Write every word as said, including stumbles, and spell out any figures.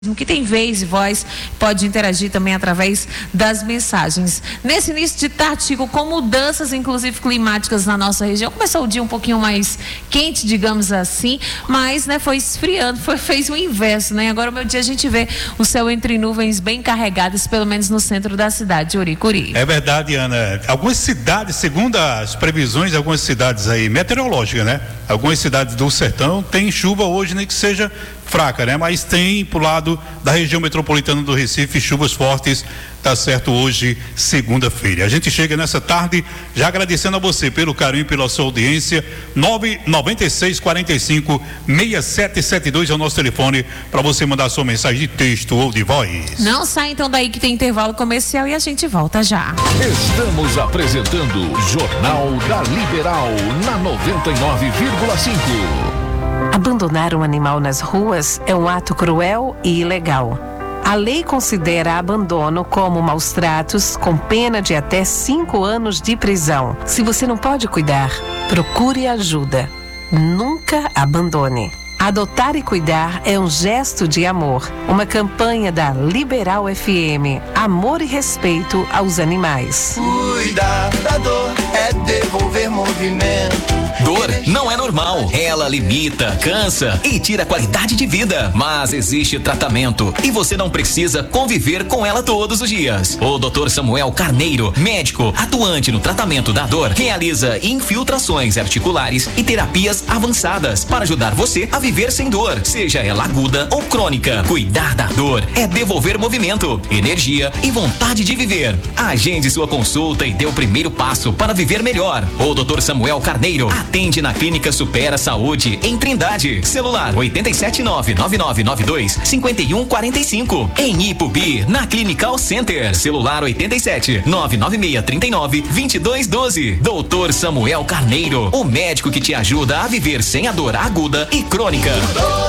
que tem vez e voz, pode interagir também através das mensagens. Nesse início de tarde, Chico, com mudanças inclusive climáticas na nossa região, começou o dia um pouquinho mais quente, digamos assim, mas né, foi esfriando, foi, fez o inverso, né? Agora o meu dia a gente vê o céu entre nuvens bem carregadas, pelo menos no centro da cidade de Uricuri. É verdade, Ana. Algumas cidades, segundo as previsões, algumas cidades aí meteorológicas, né? Algumas cidades do sertão tem chuva hoje, nem que seja fraca, né? Mas tem pro lado da região metropolitana do Recife chuvas fortes, tá certo, hoje, segunda-feira. A gente chega nessa tarde já agradecendo a você pelo carinho, pela sua audiência. nove nove seis, quatro cinco, seis sete sete dois é o nosso telefone para você mandar sua mensagem de texto ou de voz. Não sai então daí que tem intervalo comercial e a gente volta já. Estamos apresentando Jornal da Liberal na noventa e nove vírgula cinco. Abandonar um animal nas ruas é um ato cruel e ilegal. A lei considera abandono como maus tratos, com pena de até cinco anos de prisão. Se você não pode cuidar, procure ajuda. Nunca abandone. Adotar e cuidar é um gesto de amor. Uma campanha da Liberal F M. Amor e respeito aos animais. Cuidar da dor é devolver movimento. Dor não é normal. Ela limita, cansa e tira a qualidade de vida. Mas existe tratamento e você não precisa conviver com ela todos os dias. O doutor Samuel Carneiro, médico atuante no tratamento da dor, realiza infiltrações articulares e terapias avançadas para ajudar você a viver sem dor, seja ela aguda ou crônica. Cuidar da dor é devolver movimento, energia e vontade de viver. Agende sua consulta e dê o primeiro passo para viver melhor. O doutor Samuel Carneiro atende na Clínica Supera Saúde em Trindade. Celular oito sete nove, nove nove nove dois, cinco um quatro cinco. Em Ipubi, na Clinical Center. Celular oito sete nove nove seis três nove, dois dois um dois. doutor Samuel Carneiro, o médico que te ajuda a viver sem a dor aguda e crônica.